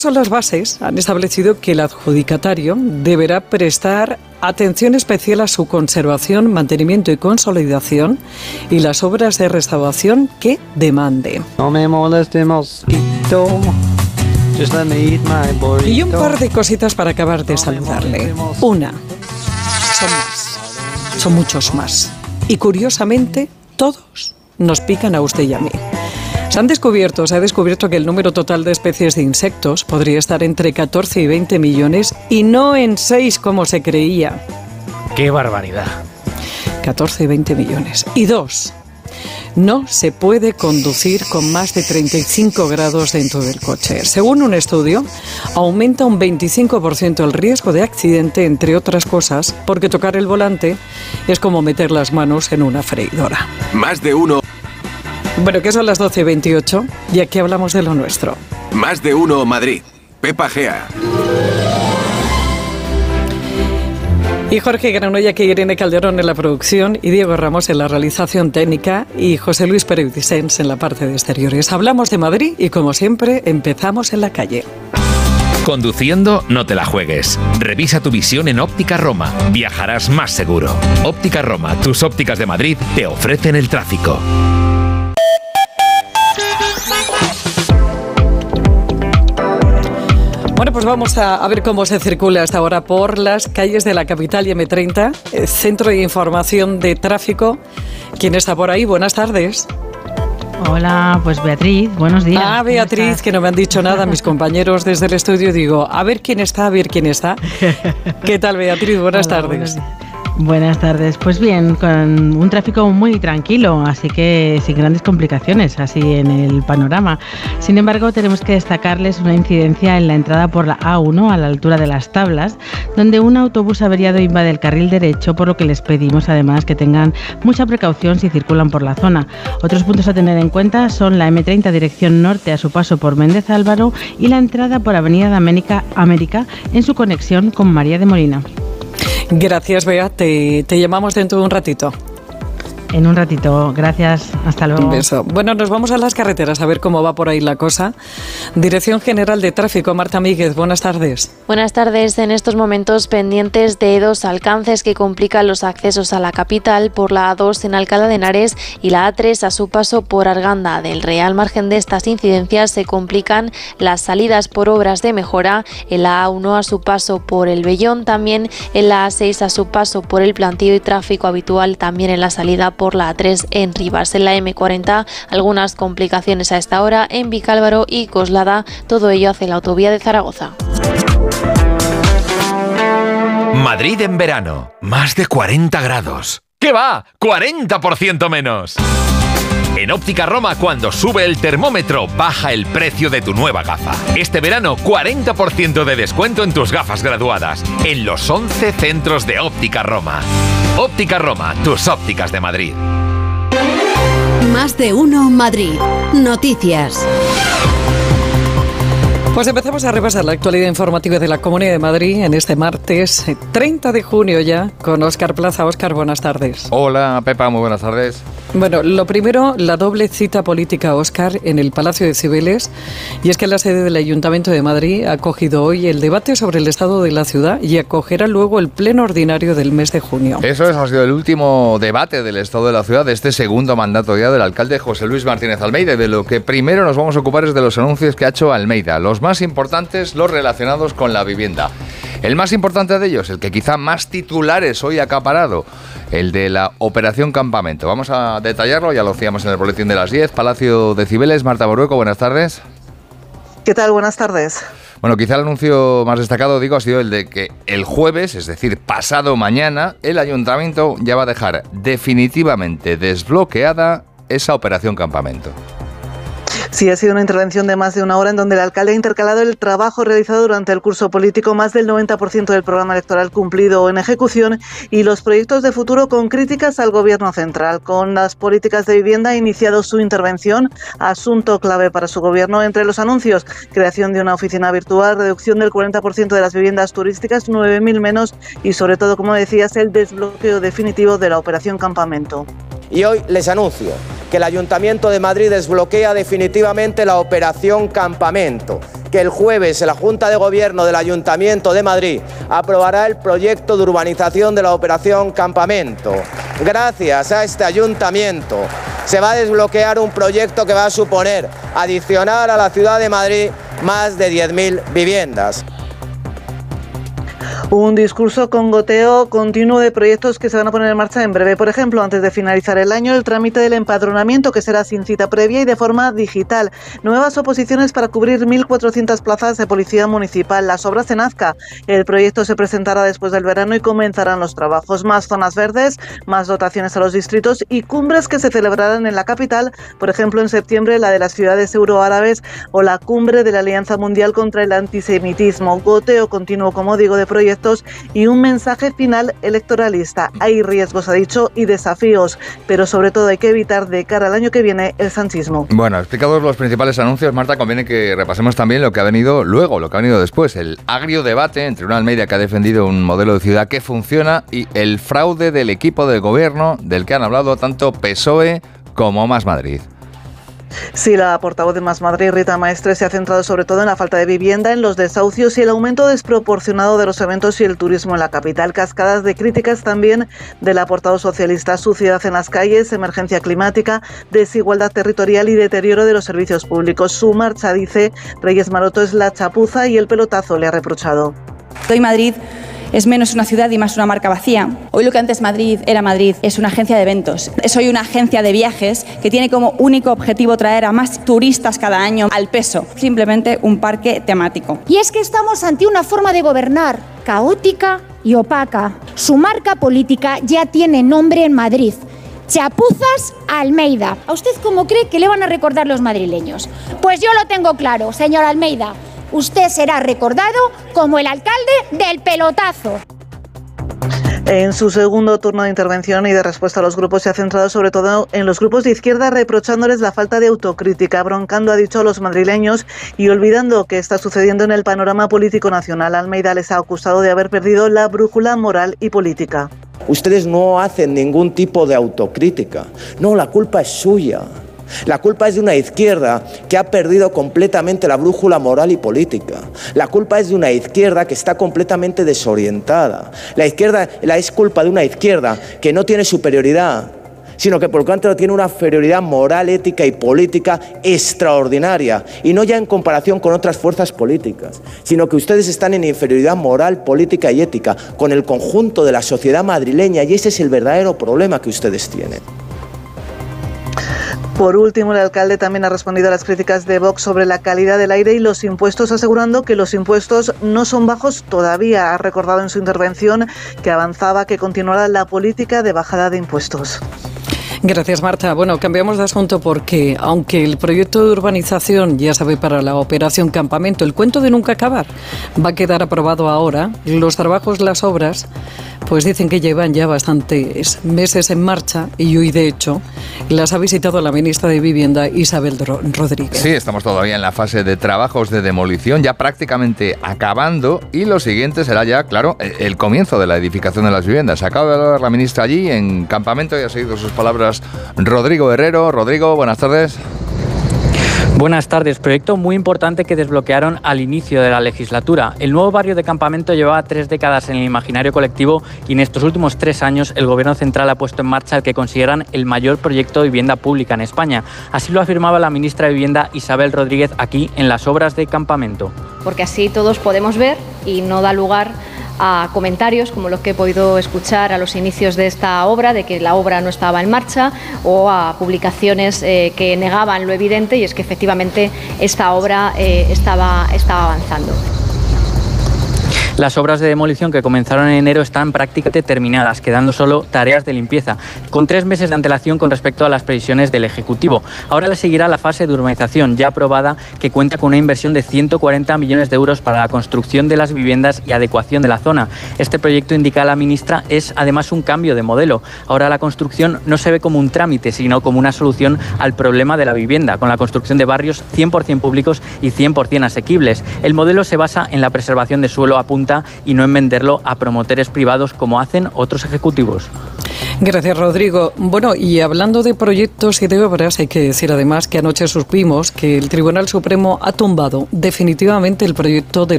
Las bases han establecido que el adjudicatario deberá prestar atención especial a su conservación, mantenimiento y consolidación y las obras de restauración que demande. No me moleste, mosquito. Just let me eat my burrito. Y un par de cositas para acabar de saludarle. Una, son muchos más. Y curiosamente, todos nos pican a usted y a mí. Se ha descubierto que el número total de especies de insectos podría estar entre 14 y 20 millones y no en 6 como se creía. ¡Qué barbaridad! 14 y 20 millones. Y 2, no se puede conducir con más de 35 grados dentro del coche. Según un estudio, aumenta un 25% el riesgo de accidente, entre otras cosas, porque tocar el volante es como meter las manos en una freidora. Más de uno. Bueno, que son las 12:28 y aquí hablamos de lo nuestro. Más de uno Madrid. Pepa Gea. Y Jorge Granolla, que Irene Calderón en la producción y Diego Ramos en la realización técnica y José Luis Pérez Vicens en la parte de exteriores. Hablamos de Madrid y, como siempre, empezamos en la calle. Conduciendo, no te la juegues. Revisa tu visión en Óptica Roma. Viajarás más seguro. Óptica Roma, tus ópticas de Madrid, te ofrecen el tráfico. Bueno, pues vamos a ver cómo se circula hasta ahora por las calles de la capital y M30, Centro de Información de Tráfico. ¿Quién está por ahí? Buenas tardes. Hola, pues Beatriz, buenos días. Ah, Beatriz, que no me han dicho nada mis compañeros desde el estudio. Digo, a ver quién está. ¿Qué tal, Beatriz? Buenas tardes. Buenas tardes. Pues bien, con un tráfico muy tranquilo, así que sin grandes complicaciones, así en el panorama. Sin embargo, tenemos que destacarles una incidencia en la entrada por la A1 a la altura de Las Tablas, donde un autobús averiado invade el carril derecho, por lo que les pedimos además que tengan mucha precaución si circulan por la zona. Otros puntos a tener en cuenta son la M30 dirección norte a su paso por Méndez Álvaro y la entrada por Avenida de América en su conexión con María de Molina. Gracias, Bea. Te llamamos dentro de un ratito. En un ratito. Gracias. Hasta luego. Un beso. Bueno, nos vamos a las carreteras a ver cómo va por ahí la cosa. Dirección General de Tráfico, Marta Míguez. Buenas tardes. Buenas tardes. En estos momentos pendientes de dos alcances que complican los accesos a la capital por la A2 en Alcalá de Henares y la A3 a su paso por Arganda del Rey. Al margen de estas incidencias se complican las salidas por obras de mejora en la A1 a su paso por el Vellón, también en la A6 a su paso por el Plantío y tráfico habitual también en la salida por la A3 en Rivas. En la M40 algunas complicaciones a esta hora en Vicálvaro y Coslada, todo ello hacia la autovía de Zaragoza. Madrid en verano, más de 40 grados. ¿Qué va? ¡40% menos! En Óptica Roma, cuando sube el termómetro, baja el precio de tu nueva gafa. Este verano, 40% de descuento en tus gafas graduadas, en los 11 centros de Óptica Roma. Óptica Roma, tus ópticas de Madrid. Más de uno Madrid. Noticias. Pues empezamos a repasar la actualidad informativa de la Comunidad de Madrid en este martes 30 de junio ya con Óscar Plaza. Óscar, buenas tardes. Hola, Pepa, muy buenas tardes. Bueno, lo primero, la doble cita política, Óscar, en el Palacio de Cibeles, y es que la sede del Ayuntamiento de Madrid ha acogido hoy el debate sobre el estado de la ciudad y acogerá luego el pleno ordinario del mes de junio. Eso ha sido el último debate del estado de la ciudad de este segundo mandato ya del alcalde José Luis Martínez Almeida, y de lo que primero nos vamos a ocupar es de los anuncios que ha hecho Almeida, los más importantes, los relacionados con la vivienda. El más importante de ellos, el que quizá más titulares hoy ha acaparado, el de la Operación Campamento. Vamos a detallarlo, ya lo hacíamos en el boletín de las 10, Palacio de Cibeles. Marta Borueco, buenas tardes. ¿Qué tal? Buenas tardes. Bueno, quizá el anuncio más destacado, digo, ha sido el de que el jueves, es decir, pasado mañana, el Ayuntamiento ya va a dejar definitivamente desbloqueada esa Operación Campamento. Sí, ha sido una intervención de más de una hora en donde el alcalde ha intercalado el trabajo realizado durante el curso político, más del 90% del programa electoral cumplido o en ejecución, y los proyectos de futuro con críticas al gobierno central. Con las políticas de vivienda ha iniciado su intervención, asunto clave para su gobierno. Entre los anuncios, creación de una oficina virtual, reducción del 40% de las viviendas turísticas, 9.000 menos, y sobre todo, como decías, el desbloqueo definitivo de la Operación Campamento. Y hoy les anuncio que el Ayuntamiento de Madrid desbloquea definitivamente la Operación Campamento, que el jueves en la Junta de Gobierno del Ayuntamiento de Madrid aprobará el proyecto de urbanización de la Operación Campamento. Gracias a este ayuntamiento se va a desbloquear un proyecto que va a suponer adicionar a la ciudad de Madrid más de 10.000 viviendas. Un discurso con goteo continuo de proyectos que se van a poner en marcha en breve. Por ejemplo, antes de finalizar el año, el trámite del empadronamiento, que será sin cita previa y de forma digital. Nuevas oposiciones para cubrir 1.400 plazas de policía municipal. Las obras en Azca. El proyecto se presentará después del verano y comenzarán los trabajos. Más zonas verdes, más dotaciones a los distritos y cumbres que se celebrarán en la capital. Por ejemplo, en septiembre, la de las ciudades euroárabes o la cumbre de la Alianza Mundial contra el Antisemitismo. Goteo continuo, como digo, de proyectos y un mensaje final electoralista. Hay riesgos, ha dicho, y desafíos, pero sobre todo hay que evitar de cara al año que viene el sanchismo. Bueno, explicados los principales anuncios, Marta, conviene que repasemos también lo que ha venido luego, lo que ha venido después, el agrio debate entre una Almeida que ha defendido un modelo de ciudad que funciona y el fraude del equipo de gobierno del que han hablado tanto PSOE como Más Madrid. Sí, la portavoz de Más Madrid, Rita Maestre, se ha centrado sobre todo en la falta de vivienda, en los desahucios y el aumento desproporcionado de los eventos y el turismo en la capital. Cascadas de críticas también de la portavoz socialista. Suciedad en las calles, emergencia climática, desigualdad territorial y deterioro de los servicios públicos. Su marcha, dice Reyes Maroto, es la chapuza y el pelotazo, le ha reprochado. Hoy Madrid es menos una ciudad y más una marca vacía. Hoy lo que antes Madrid era Madrid es una agencia de eventos. Es hoy una agencia de viajes que tiene como único objetivo traer a más turistas cada año al peso. Simplemente un parque temático. Y es que estamos ante una forma de gobernar caótica y opaca. Su marca política ya tiene nombre en Madrid. Chapuzas Almeida. ¿A usted cómo cree que le van a recordar los madrileños? Pues yo lo tengo claro, señor Almeida. Usted será recordado como el alcalde del pelotazo. En su segundo turno de intervención y de respuesta a los grupos se ha centrado sobre todo en los grupos de izquierda, reprochándoles la falta de autocrítica, broncando, ha dicho, a los madrileños y olvidando qué está sucediendo en el panorama político nacional. Almeida les ha acusado de haber perdido la brújula moral y política. Ustedes no hacen ningún tipo de autocrítica. No, la culpa es suya. La culpa es de una izquierda que ha perdido completamente la brújula moral y política. La culpa es de una izquierda que está completamente desorientada. Es culpa de una izquierda que no tiene superioridad, sino que por lo tanto tiene una superioridad moral, ética y política extraordinaria. Y no ya en comparación con otras fuerzas políticas, sino que ustedes están en inferioridad moral, política y ética con el conjunto de la sociedad madrileña, y ese es el verdadero problema que ustedes tienen. Por último, el alcalde también ha respondido a las críticas de Vox sobre la calidad del aire y los impuestos, asegurando que los impuestos no son bajos todavía. Ha recordado en su intervención que avanzaba que continuará la política de bajada de impuestos. Gracias, Marta. Bueno, cambiamos de asunto porque, aunque el proyecto de urbanización, ya sabe, para la operación Campamento, el cuento de nunca acabar, va a quedar aprobado ahora, los trabajos, las obras, pues dicen que llevan ya bastantes meses en marcha y hoy, de hecho, las ha visitado la ministra de Vivienda, Isabel Rodríguez. Sí, estamos todavía en la fase de trabajos de demolición, ya prácticamente acabando, y lo siguiente será ya, claro, el comienzo de la edificación de las viviendas. Acaba de hablar la ministra allí en Campamento y ha seguido sus palabras Rodrigo Herrero. Rodrigo, buenas tardes. Buenas tardes. Proyecto muy importante que desbloquearon al inicio de la legislatura. El nuevo barrio de Campamento llevaba 3 décadas en el imaginario colectivo y en estos últimos 3 años el Gobierno central ha puesto en marcha el que consideran el mayor proyecto de vivienda pública en España. Así lo afirmaba la ministra de Vivienda, Isabel Rodríguez, aquí en las obras de Campamento. Porque así todos podemos ver y no da lugar a comentarios como los que he podido escuchar a los inicios de esta obra, de que la obra no estaba en marcha, o a publicaciones que negaban lo evidente, y es que efectivamente esta obra estaba avanzando. Las obras de demolición que comenzaron en enero están prácticamente terminadas, quedando solo tareas de limpieza, con 3 meses de antelación con respecto a las previsiones del Ejecutivo. Ahora le seguirá la fase de urbanización ya aprobada, que cuenta con una inversión de 140 millones de euros para la construcción de las viviendas y adecuación de la zona. Este proyecto, indica la ministra, es además un cambio de modelo. Ahora la construcción no se ve como un trámite, sino como una solución al problema de la vivienda, con la construcción de barrios 100% públicos y 100% asequibles. El modelo se basa en la preservación de suelo a punta y no en venderlo a promotores privados como hacen otros ejecutivos. Gracias, Rodrigo. Bueno, y hablando de proyectos y de obras, hay que decir además que anoche supimos que el Tribunal Supremo ha tumbado definitivamente el proyecto de